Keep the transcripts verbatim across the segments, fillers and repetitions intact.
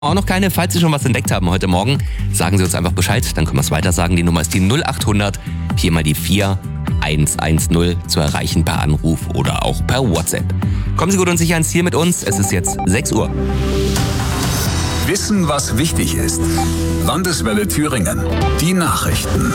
Auch noch keine, falls Sie schon was entdeckt haben heute Morgen, sagen Sie uns einfach Bescheid, dann können wir es weiter sagen. Die Nummer ist die null acht hundert, vier mal die vier, eins eins null zu erreichen per Anruf oder auch per WhatsApp. Kommen Sie gut und sicher ins Ziel mit uns, es ist jetzt sechs Uhr. Wissen, was wichtig ist. Landeswelle Thüringen. Die Nachrichten.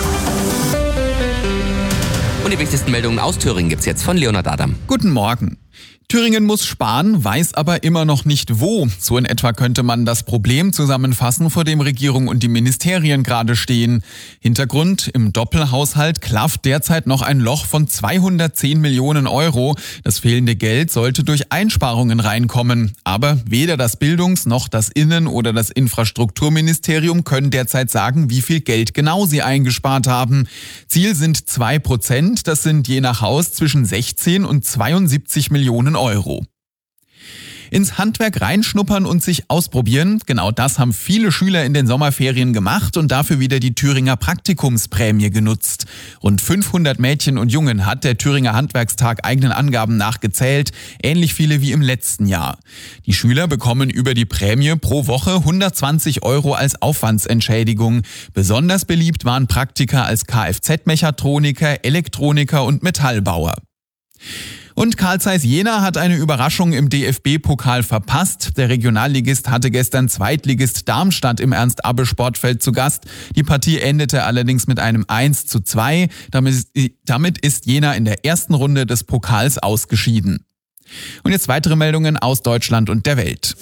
Und die wichtigsten Meldungen aus Thüringen gibt's jetzt von Leonhard Adam. Guten Morgen. Thüringen muss sparen, weiß aber immer noch nicht wo. So in etwa könnte man das Problem zusammenfassen, vor dem Regierung und die Ministerien gerade stehen. Hintergrund: Im Doppelhaushalt klafft derzeit noch ein Loch von zweihundertzehn Millionen Euro. Das fehlende Geld sollte durch Einsparungen reinkommen. Aber weder das Bildungs- noch das Innen- oder das Infrastrukturministerium können derzeit sagen, wie viel Geld genau sie eingespart haben. Ziel sind zwei Prozent. Das sind je nach Haus zwischen sechzehn und zweiundsiebzig Millionen Euro. Ins Handwerk reinschnuppern und sich ausprobieren, genau das haben viele Schüler in den Sommerferien gemacht und dafür wieder die Thüringer Praktikumsprämie genutzt. Rund fünfhundert Mädchen und Jungen hat der Thüringer Handwerkstag eigenen Angaben nach gezählt, ähnlich viele wie im letzten Jahr. Die Schüler bekommen über die Prämie pro Woche hundertzwanzig Euro als Aufwandsentschädigung. Besonders beliebt waren Praktika als Kfz-Mechatroniker, Elektroniker und Metallbauer. Und Carl Zeiss Jena hat eine Überraschung im D F B-Pokal verpasst. Der Regionalligist hatte gestern Zweitligist Darmstadt im Ernst-Abbe-Sportfeld zu Gast. Die Partie endete allerdings mit einem eins zu zwei. Damit, damit ist Jena in der ersten Runde des Pokals ausgeschieden. Und jetzt weitere Meldungen aus Deutschland und der Welt.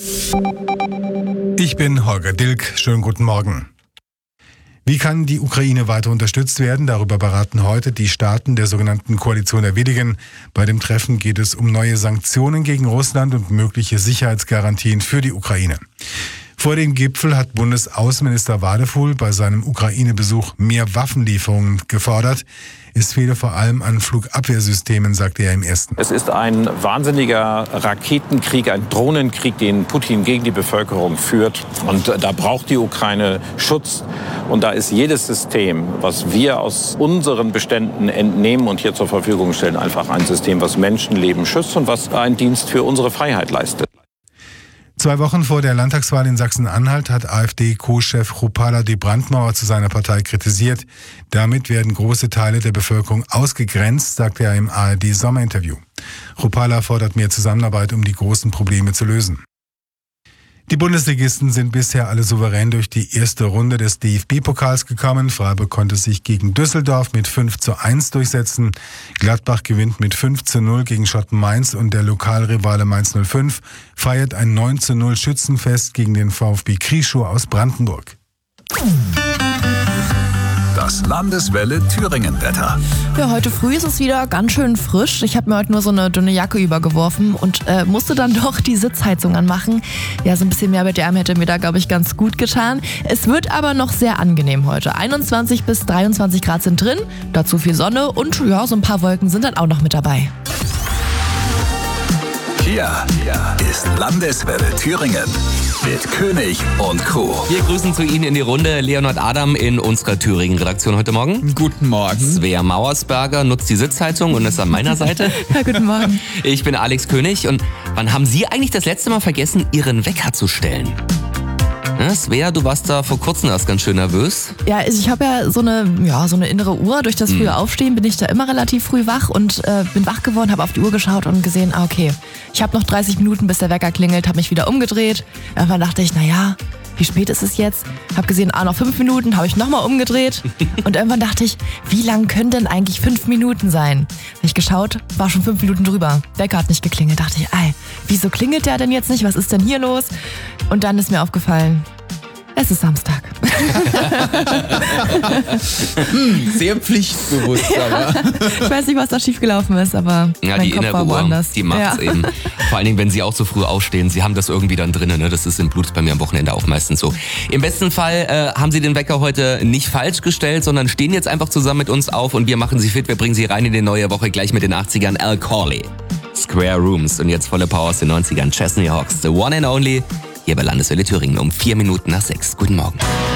Ich bin Holger Dilk. Schönen guten Morgen. Wie kann die Ukraine weiter unterstützt werden? Darüber beraten heute die Staaten der sogenannten Koalition der Willigen. Bei dem Treffen geht es um neue Sanktionen gegen Russland und mögliche Sicherheitsgarantien für die Ukraine. Vor dem Gipfel hat Bundesaußenminister Wadefuhl bei seinem Ukraine-Besuch mehr Waffenlieferungen gefordert. Es fehle vor allem an Flugabwehrsystemen, sagte er im ersten. Es ist ein wahnsinniger Raketenkrieg, ein Drohnenkrieg, den Putin gegen die Bevölkerung führt. Und da braucht die Ukraine Schutz. Und da ist jedes System, was wir aus unseren Beständen entnehmen und hier zur Verfügung stellen, einfach ein System, was Menschenleben schützt und was einen Dienst für unsere Freiheit leistet. Zwei Wochen vor der Landtagswahl in Sachsen-Anhalt hat AfD-Co-Chef Chrupalla die Brandmauer zu seiner Partei kritisiert. Damit werden große Teile der Bevölkerung ausgegrenzt, sagte er im A R D-Sommerinterview. Chrupalla fordert mehr Zusammenarbeit, um die großen Probleme zu lösen. Die Bundesligisten sind bisher alle souverän durch die erste Runde des D F B-Pokals gekommen. Freiburg konnte sich gegen Düsseldorf mit fünf zu eins durchsetzen. Gladbach gewinnt mit fünf zu null gegen Schotten Mainz und der Lokalrivale Mainz null fünf feiert ein neun zu null Schützenfest gegen den VfB Krieschow aus Brandenburg. Das Landeswelle Thüringen-Wetter. Ja, heute früh ist es wieder ganz schön frisch. Ich habe mir heute nur so eine dünne Jacke übergeworfen und äh, musste dann doch die Sitzheizung anmachen. Ja, so ein bisschen mehr mit der Arm hätte mir da, glaube ich, ganz gut getan. Es wird aber noch sehr angenehm heute. einundzwanzig bis dreiundzwanzig Grad sind drin, dazu viel Sonne und ja, so ein paar Wolken sind dann auch noch mit dabei. Hier ist Landeswelle Thüringen mit König und Co. Wir grüßen zu Ihnen in die Runde Leonhard Adam in unserer Thüringen-Redaktion heute Morgen. Guten Morgen. Svea Mauersberger nutzt die Sitzheizung und ist an meiner Seite. Ja, guten Morgen. Ich bin Alex König und wann haben Sie eigentlich das letzte Mal vergessen, Ihren Wecker zu stellen? Ja, Svea, du warst da vor kurzem erst ganz schön nervös. Ja, also ich habe ja so eine, ja so eine innere Uhr. Durch das frühe Aufstehen bin ich da immer relativ früh wach und äh, bin wach geworden, habe auf die Uhr geschaut und gesehen, ah okay, ich habe noch dreißig Minuten, bis der Wecker klingelt, habe mich wieder umgedreht. Irgendwann dachte ich, naja, wie spät ist es jetzt? Habe gesehen, ah, noch fünf Minuten, habe ich nochmal umgedreht. Und irgendwann dachte ich, wie lang können denn eigentlich fünf Minuten sein? Habe ich geschaut, war schon fünf Minuten drüber. Wecker hat nicht geklingelt. Dachte ich, ey, wieso klingelt der denn jetzt nicht? Was ist denn hier los? Und dann ist mir aufgefallen, es ist Samstag. hm, sehr pflichtbewusst, aber. Ich weiß nicht, was da schiefgelaufen ist, aber ja, mein die Kopf innere war Uhr, woanders. die macht's ja. eben. Vor allen Dingen, wenn Sie auch so früh aufstehen. Sie haben das irgendwie dann drinnen, ne? Das ist im Blut bei mir am Wochenende auch meistens so. Im besten Fall äh, haben Sie den Wecker heute nicht falsch gestellt, sondern stehen jetzt einfach zusammen mit uns auf und wir machen Sie fit. Wir bringen Sie rein in die neue Woche gleich mit den achtzigern. Al Corley, Square Rooms und jetzt volle Power aus den neunzigern. Chesney Hawks, The One and Only. Hier bei Landeswelle Thüringen um vier Minuten nach sechs. Guten Morgen.